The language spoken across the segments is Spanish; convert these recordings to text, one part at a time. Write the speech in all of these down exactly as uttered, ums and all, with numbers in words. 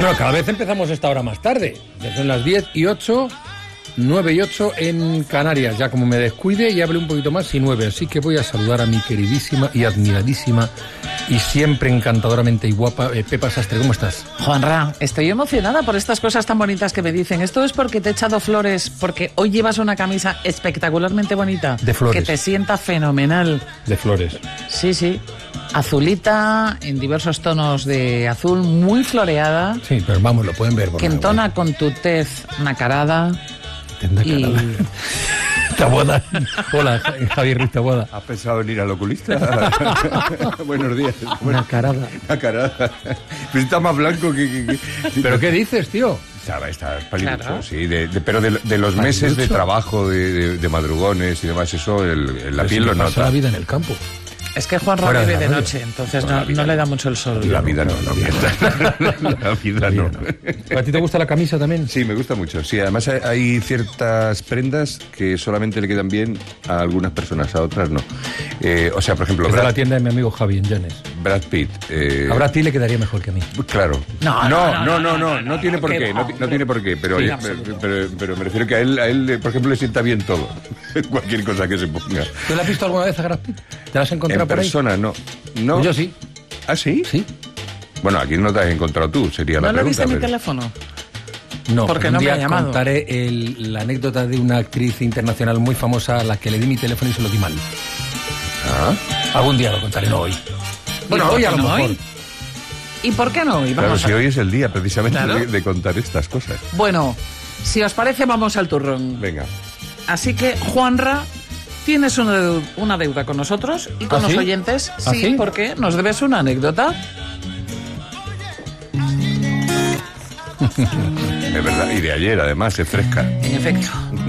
Bueno, cada vez empezamos esta hora más tarde. Ya son las diez y ocho, nueve y ocho en Canarias. Ya como me descuide y hable un poquito más y nueve. Así que voy a saludar a mi queridísima y admiradísima y siempre encantadoramente y guapa eh, Pepa Sastre. ¿Cómo estás? Juanra, estoy emocionada por estas cosas tan bonitas que me dicen. Esto es porque te he echado flores, porque hoy llevas una camisa espectacularmente bonita. De flores. Que te sienta fenomenal. De flores. Sí, sí. Azulita, en diversos tonos de azul, muy floreada. Sí, pero vamos, lo pueden ver. Que entona con tu tez nacarada. Y... Taboada. Hola, Javier Ruiz Taboada. ¿Has pensado en ir al oculista? Buenos días. Bueno, nacarada. Nacarada. Pues está más blanco que... que, que... ¿Pero qué dices, tío? Está, está paliducho, Claro. sí. De, de, pero de, de los meses de trabajo, de, de, de madrugones y demás, eso, el, la piel lo nota. Pasa la vida en el campo. Es que Juanra Fuera de vive la de radio. noche, entonces Bueno, no, la vida no le no. da mucho el sol. La vida no, la vida, la vida no. ¿A ti te gusta la camisa también? Sí, me gusta mucho. Sí, además hay, hay ciertas prendas que solamente le quedan bien a algunas personas, a otras no. Eh, o sea, por ejemplo, Es de Brad, la tienda de mi amigo Javi en Llanes. Brad Pitt. Eh, A Brad Pitt le quedaría mejor que a mí. Claro. No, no, no, no, no, no, no tiene por qué qué, no, va, no tiene por qué, pero, Sí, oye, absoluto. pero, pero me refiero que a él, a él, por ejemplo, le sienta bien todo, cualquier cosa que se ponga. ¿Tú le has visto alguna vez a Brad Pitt? ¿Te la has encontrado En por ahí? persona, no. no. Pues yo sí. ¿Ah, sí? Sí. Bueno, aquí no te has encontrado tú, sería la ¿No le pregunta. viste mi pero- teléfono? No, Porque pero no un me día ha llamado. contaré el- la anécdota de una actriz internacional muy famosa a la que le di mi teléfono y se lo di mal. Ah, Algún día lo contaré, no hoy. Bueno, por hoy qué a lo no mejor. hoy? ¿Y por qué no hoy? claro, Vamos si a... hoy es el día precisamente Claro. de, de contar estas cosas. Bueno, si os parece, vamos al turrón. Venga. Así que, Juanra, tienes una, deu- una deuda con nosotros y con ¿Ah, los sí? oyentes. ¿Ah, Sí, sí? porque nos debes una anécdota. De verdad, y de ayer además, es fresca. En efecto.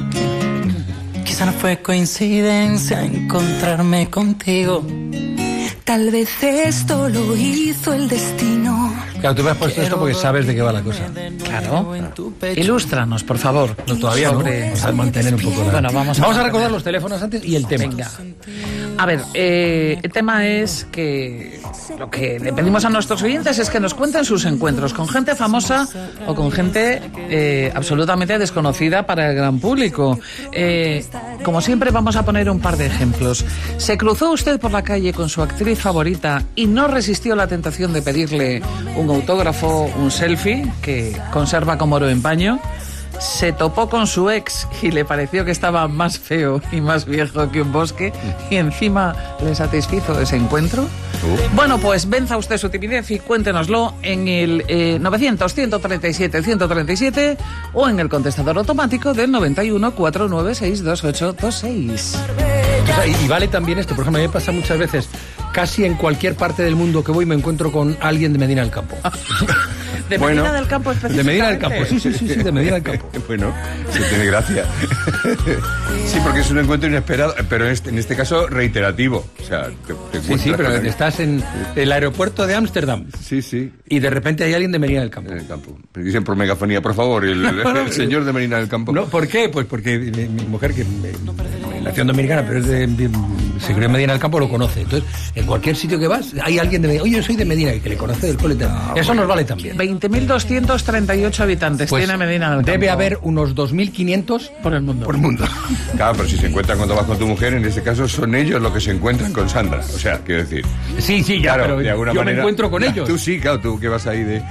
Quizá no fue coincidencia encontrarme contigo. Tal vez esto lo hizo el destino. Claro, tú me has puesto esto porque sabes de qué va la cosa. Claro. Ilústranos, por favor. No, todavía sobre- no. Vamos a mantener un poco la... Bueno, vamos a- vamos a recordar los teléfonos antes y el tema. Venga. A ver, eh, el tema es que lo que le pedimos a nuestros oyentes es que nos cuenten sus encuentros con gente famosa o con gente eh, absolutamente desconocida para el gran público. Eh, como siempre, vamos a poner un par de ejemplos. ¿Se cruzó usted por la calle con su actriz favorita y no resistió la tentación de pedirle un autógrafo, un selfie, que conserva como oro en paño? ¿Se topó con su ex y le pareció que estaba más feo y más viejo que un bosque y encima le satisfizo ese encuentro? Uh. Bueno, pues venza usted su timidez y cuéntenoslo en el eh, novecientos, ciento treinta y siete, ciento treinta y siete o en el contestador automático del noventa y uno, cuatrocientos noventa y seis, veintiocho veintiséis. O sea, y, y vale también esto, por ejemplo, a mí me pasa muchas veces, casi en cualquier parte del mundo que voy me encuentro con alguien de Medina del Campo. ¿De Bueno, Medina del Campo específicamente? De Medina del Campo, sí, sí, sí, sí, de Medina del Campo. Bueno, sí tiene gracia. Sí, porque es un encuentro inesperado, pero en este, en este caso reiterativo. O sea, te, te Sí, sí, encuentras pero con alguien. estás en el aeropuerto de Ámsterdam Sí, sí, y de repente hay alguien de Medina del Campo. en el campo. Dicen por megafonía, por favor, el, el señor de Medina del Campo. No, ¿por qué? Pues porque mi, mi mujer, que es nación dominicana, pero es de, de- se crió en Medina del Campo, lo conoce. Entonces, en cualquier sitio que vas, hay alguien de Medina. Oye, yo soy de Medina, y que le conoce del cole. Eso nos vale también. veinte mil doscientos treinta y ocho habitantes Pues tiene Medina del Campo. debe haber unos dos mil quinientos por el mundo. por mundo. Claro, pero si se encuentran cuando vas con tu mujer, en este caso son ellos los que se encuentran con Sandra. O sea, quiero decir. Sí, sí, ya, Claro, pero de alguna yo manera. me encuentro con ellos. Tú sí, claro, tú que vas ahí de,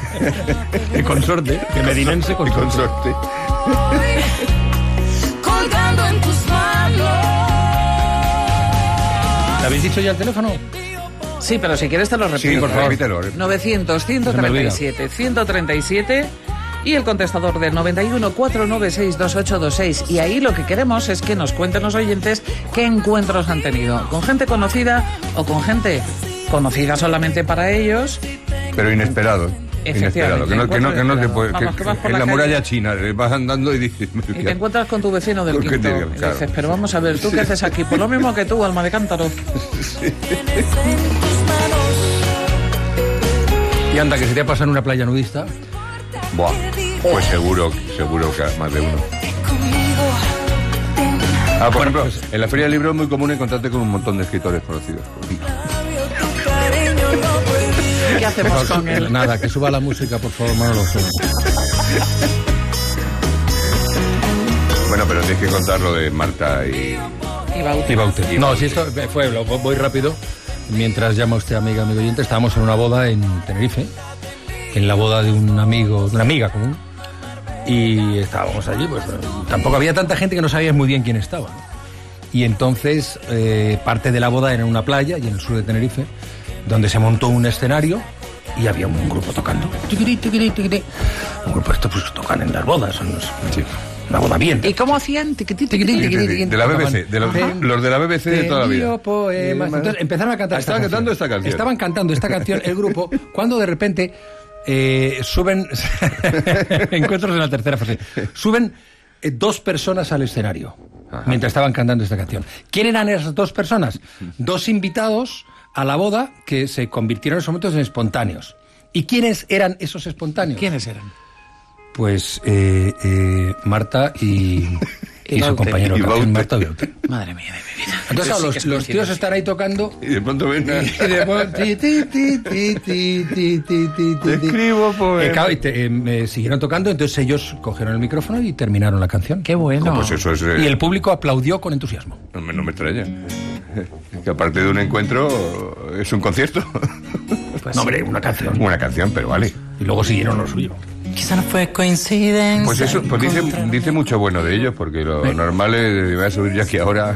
De consorte, de medinense de consorte. consorte. Colgando en tus manos. ¿Te habéis dicho ya el teléfono? Sí, pero si quieres te lo repito. Sí, por favor, repítelo. novecientos, ciento treinta y siete, ciento treinta y siete y el contestador del noventa y uno, cuatrocientos noventa y seis, veintiocho veintiséis. Y ahí lo que queremos es que nos cuenten los oyentes qué encuentros han tenido, con gente conocida o con gente conocida solamente para ellos. Pero inesperado. Inesperado. Que no, que no, que no te puede, Vamos, que- que vas por en la la calle. muralla china eh, vas andando y dices. Y te encuentras con tu vecino del ¿Por qué quinto. te- Y claro. dices, pero vamos a ver, ¿tú qué haces aquí? Pues lo mismo que tú, alma de cántaro. Y anda, que se te ha pasado en una playa nudista. Buah, pues seguro, seguro que más de uno. Ah, por ejemplo, en la Feria del Libro es muy común encontrarte con un montón de escritores conocidos. ¿Qué hacemos con él? Nada, que suba la música, por favor, Manolo. Bueno, pero tienes que contar lo de Marta y... Y Baute. Y Baute. No, si esto fue, lo voy rápido. Mientras llama usted, amiga, amigo oyente, estábamos en una boda en Tenerife, en la boda de un amigo, de una amiga común, y estábamos allí, pues tampoco había tanta gente que no sabías muy bien quién estaba, ¿no? Y entonces eh, parte de la boda era en una playa, y en el sur de Tenerife, donde se montó un escenario y había un grupo tocando. Tiquiri, tiquiri, tiquiri. Un grupo estos pues tocan en las bodas, son los, sí, una boda bien. ¿Y cómo hacían? Tiquití, tiquití, tiquití, tiquití. De la B B C, de los, los de la B B C de toda la vida. Poemas. Entonces empezaron a cantar. Ah, estaban cantando esta canción. Estaban cantando esta canción el grupo cuando de repente eh, suben encuentros en la tercera fase. Suben eh, dos personas al escenario. Ajá. Mientras estaban cantando esta canción. ¿Quién eran esas dos personas? Dos invitados a la boda que se convirtieron en esos momentos en espontáneos. ¿Y quiénes eran esos espontáneos? ¿Quiénes eran? Pues eh, eh, Marta y, y, y su compañero, y Baute. Marta y Baute. Madre mía de mi vida. Entonces, Sí, los, que los tíos están ahí tocando. Y de pronto ven a... Y de pronto, ti, ti, ti, ti, ti, ti, ti, ti, Te ti. escribo poemas. Eh, claro, y te- eh, me siguieron tocando, entonces ellos cogieron el micrófono y terminaron la canción. Qué bueno. Pues eso es... eh, Y el público aplaudió con entusiasmo. No me, no me extraña. Que aparte de un encuentro, es un concierto. Pues No, sí. hombre, una canción. Una canción, pero vale. Y luego siguieron lo suyo. Quizá no fue coincidencia. Pues eso, pues dice, encontrarnos. dice mucho bueno de ellos, porque lo normal es voy a subir yo aquí ahora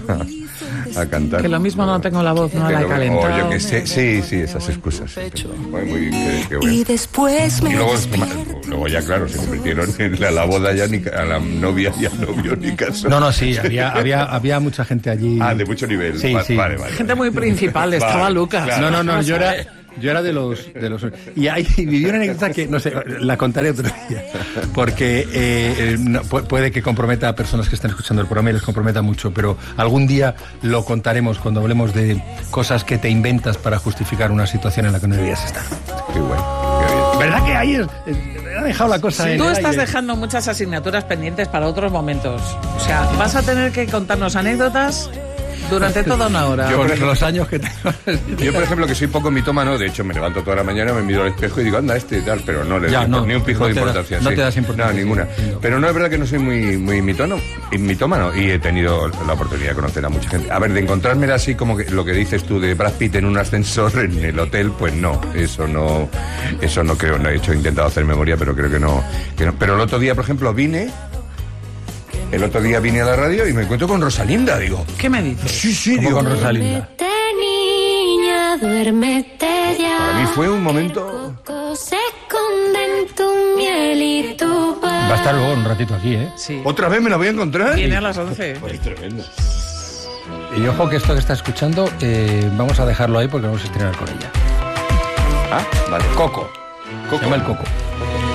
a, a cantar. Que lo mismo no tengo la voz, no Que la he lo- calentado. O yo que sé, sí, sí, esas excusas. Sí. Muy, muy bien, qué, qué bueno. Y después me Y luego, despierto. luego ya, claro, se convirtieron en la, la boda ya, ni, ca- a la novia y al novio ni caso. No, no, sí, había, había, había mucha gente allí. Ah, de mucho nivel. Sí, Va- sí. Vale, vale. Gente muy principal, estaba Vale, Lucas. claro. No, no, no, yo era, yo era de los, de los... Y ahí viví una anécdota que, no sé, la contaré otro día, porque eh, eh, no, pu- puede que comprometa a personas que están escuchando el programa y les comprometa mucho, pero algún día lo contaremos cuando hablemos de cosas que te inventas para justificar una situación en la que no debías estar. Qué bueno, qué bien. ¿Verdad que ahí es, es- ha dejado la cosa en Tú el estás aire? dejando muchas asignaturas pendientes para otros momentos. O sea, vas a tener que contarnos anécdotas durante toda una hora. Yo, Con por ejemplo, los años que tengo. Yo, por ejemplo, que soy poco mitómano, de hecho me levanto toda la mañana, me miro al espejo y digo, anda, este y tal, pero no le Ya, doy no, ni un pijo no de te das- importancia. no sí. te das importancia, No, ninguna. sí, no. Pero no es verdad que no soy muy, muy mitono, y mitómano y he tenido la oportunidad de conocer a mucha gente. A ver, de encontrármela así como que lo que dices tú de Brad Pitt en un ascensor en el hotel, pues no, eso no, eso no creo, no he hecho, he intentado hacer memoria, pero creo que no, que no. Pero el otro día, por ejemplo, vine, el otro día vine a la radio y me encuentro con Rosalinda, digo. ¿Qué me dices? Sí, sí, Como digo. con Rosalinda. Duérmete, niña, duérmete ya. Para mí fue un momento... Coco se esconde en tu miel y tu Va a estar luego un ratito aquí, ¿eh? Sí. ¿Otra vez me la voy a encontrar? Viene a las once. Es tremendo. Y ojo que esto que está escuchando, eh, vamos a dejarlo ahí porque vamos a estrenar con ella. Ah, vale. Coco. Coco. Se llama el Coco.